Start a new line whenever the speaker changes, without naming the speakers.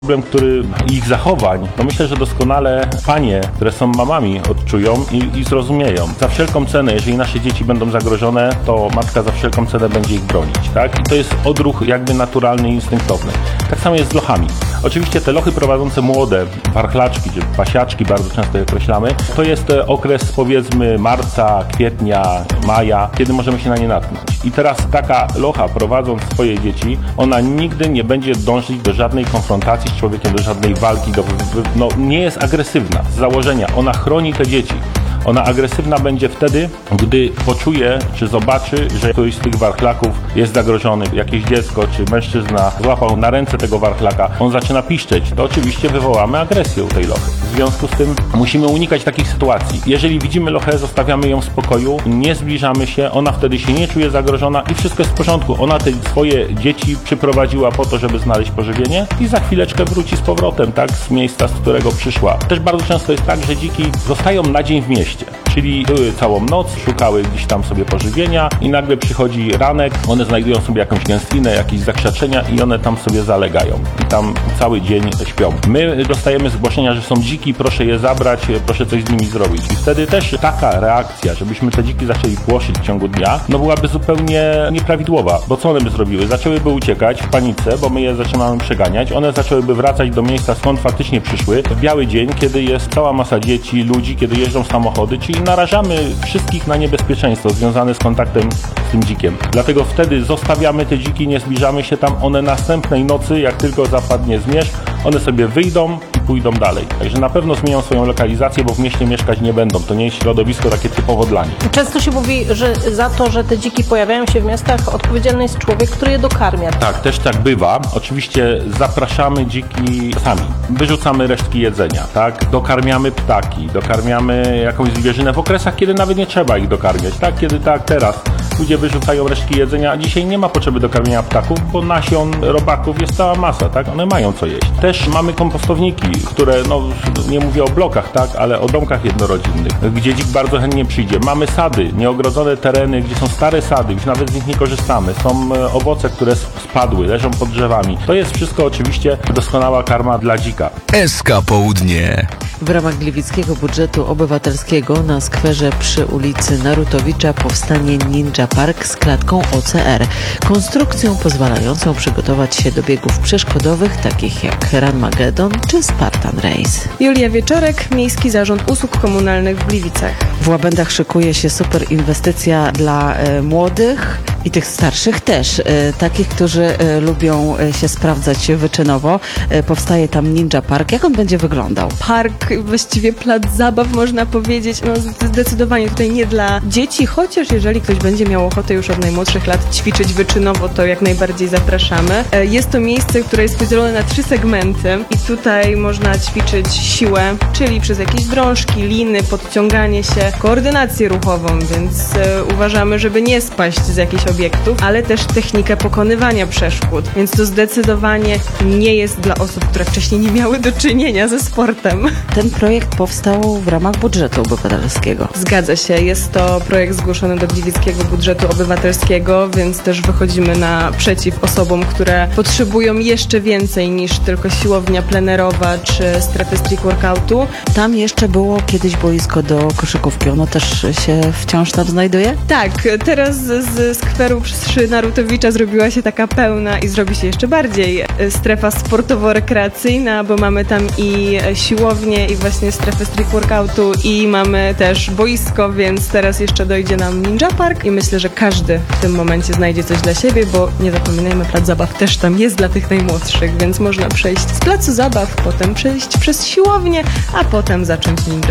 Problem, który ich zachowań, no myślę, że doskonale panie, które są mamami, odczują i zrozumieją. Za wszelką cenę, jeżeli nasze dzieci będą zagrożone, to matka za wszelką cenę będzie ich bronić, tak? I to jest odruch jakby naturalny i instynktowny. Tak samo jest z lochami. Oczywiście te lochy prowadzące młode, warchlaczki czy pasiaczki, bardzo często je określamy, to jest okres powiedzmy marca, kwietnia, maja, kiedy możemy się na nie natknąć. I teraz taka locha prowadząc swoje dzieci, ona nigdy nie będzie dążyć do żadnej konfrontacji z człowiekiem, do żadnej walki, nie jest agresywna z założenia, ona chroni te dzieci. Ona agresywna będzie wtedy, gdy poczuje, czy zobaczy, że któryś z tych warchlaków jest zagrożony. Jakieś dziecko, czy mężczyzna złapał na ręce tego warchlaka, on zaczyna piszczeć. To oczywiście wywołamy agresję u tej lochy. W związku z tym musimy unikać takich sytuacji. Jeżeli widzimy lochę, zostawiamy ją w spokoju, nie zbliżamy się, ona wtedy się nie czuje zagrożona i wszystko jest w porządku. Ona te swoje dzieci przyprowadziła po to, żeby znaleźć pożywienie i za chwileczkę wróci z powrotem, tak, z miejsca, z którego przyszła. Też bardzo często jest tak, że dziki zostają na dzień w mieście. Czyli były całą noc, szukały gdzieś tam sobie pożywienia i nagle przychodzi ranek, one znajdują sobie jakąś gęstwinę, jakieś zakrzaczenia i one tam sobie zalegają. I tam cały dzień śpią. My dostajemy zgłoszenia, że są dziki, proszę je zabrać, proszę coś z nimi zrobić. I wtedy też taka reakcja, żebyśmy te dziki zaczęli płoszyć w ciągu dnia, no byłaby zupełnie nieprawidłowa. Bo co one by zrobiły? Zaczęłyby uciekać w panice, bo my je zaczynamy przeganiać. One zaczęłyby wracać do miejsca, skąd faktycznie przyszły. W biały dzień, kiedy jest cała masa dzieci, ludzi, kiedy jeżdżą samochody, czyli narażamy wszystkich na niebezpieczeństwo związane z kontaktem z tym dzikiem. Dlatego wtedy zostawiamy te dziki, nie zbliżamy się tam. One następnej nocy, jak tylko zapadnie zmierzch, one sobie wyjdą i pójdą dalej. Także na pewno zmienią swoją lokalizację, bo w mieście mieszkać nie będą. To nie jest środowisko takie typowo dla nich.
Często się mówi, że za to, że te dziki pojawiają się w miastach, odpowiedzialny jest człowiek, który je dokarmia.
Tak, też tak bywa. Oczywiście zapraszamy dziki sami. Wyrzucamy resztki jedzenia, tak? Dokarmiamy ptaki, dokarmiamy jakąś zwierzynę w okresach, kiedy nawet nie trzeba ich dokarmiać, tak? Kiedy tak teraz ludzie wyrzucają resztki jedzenia, a dzisiaj nie ma potrzeby dokarmienia ptaków, bo nasion robaków jest cała masa, tak? One mają co jeść. Też mamy kompostowniki, które, nie mówię o blokach, tak? Ale o domkach jednorodzinnych, gdzie dzik bardzo chętnie przyjdzie. Mamy sady, nieogrodzone tereny, gdzie są stare sady, już nawet z nich nie korzystamy. Są owoce, które spadły, leżą pod drzewami. To jest wszystko oczywiście doskonała karma dla dzika.
SK Południe.
W ramach gliwickiego budżetu obywatelskiego na skwerze przy ulicy Narutowicza powstanie Ninja Park z klatką OCR. Konstrukcją pozwalającą przygotować się do biegów przeszkodowych takich jak Ranmagedon czy Spartan Race.
Julia Wieczorek, Miejski Zarząd Usług Komunalnych w Gliwicach.
W Łabędach szykuje się super inwestycja dla młodych i tych starszych też, takich, którzy lubią się sprawdzać wyczynowo. Powstaje tam Ninja Park. Jak on będzie wyglądał?
Park, właściwie plac zabaw można powiedzieć, zdecydowanie tutaj nie dla dzieci, chociaż jeżeli ktoś będzie miał ochotę już od najmłodszych lat ćwiczyć wyczynowo, to jak najbardziej zapraszamy. Jest to miejsce, które jest podzielone na 3 segmenty i tutaj można ćwiczyć siłę, czyli przez jakieś drążki, liny, podciąganie się, koordynację ruchową, więc uważamy, żeby nie spaść z jakichś obiektów, ale też technikę pokonywania przeszkód, więc to zdecydowanie nie jest dla osób, które wcześniej nie miały do czynienia ze sportem.
Ten projekt powstał w ramach budżetu obywatelskiego.
Zgadza się, jest to projekt zgłoszony do Gliwickiego Budżetu Obywatelskiego, więc też wychodzimy naprzeciw osobom, które potrzebują jeszcze więcej niż tylko siłownia plenerowa czy strefy street workoutu.
Tam jeszcze było kiedyś boisko do koszykówki, ono też się wciąż tam znajduje?
Tak, teraz z skweru przy Narutowicza zrobiła się taka pełna i zrobi się jeszcze bardziej strefa sportowo-rekreacyjna, bo mamy tam i siłownię i właśnie strefę street workoutu i mamy też boisko, więc teraz jeszcze dojdzie nam Ninja Park i myślę, że każdy w tym momencie znajdzie coś dla siebie, bo nie zapominajmy, plac zabaw też tam jest dla tych najmłodszych, więc można przejść z placu zabaw, potem przejść przez siłownię, a potem zacząć Ninja